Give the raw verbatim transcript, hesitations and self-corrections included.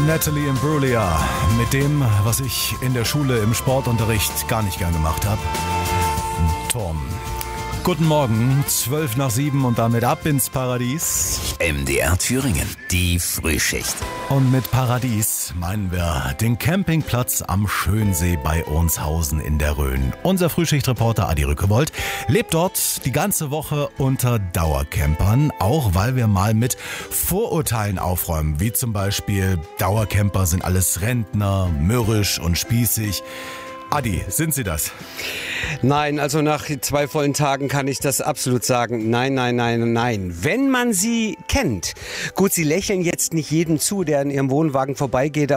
Natalie Imbruglia mit dem, was ich in der Schule im Sportunterricht gar nicht gern gemacht habe. Turm. Guten Morgen, zwölf nach sieben und damit ab ins Paradies. M D R Thüringen, die Frühschicht. Und mit Paradies meinen wir den Campingplatz am Schönsee bei Ohnshausen in der Rhön. Unser Frühschichtreporter Adi Rückewold lebt dort die ganze Woche unter Dauercampern, auch weil wir mal mit Vorurteilen aufräumen, wie zum Beispiel Dauercamper sind alles Rentner, mürrisch und spießig. Adi, sind Sie das? Nein, also nach zwei vollen Tagen kann ich das absolut sagen. Nein, nein, nein, nein. Wenn man sie kennt. Gut, Sie lächeln jetzt nicht jedem zu, der an Ihrem Wohnwagen vorbeigeht,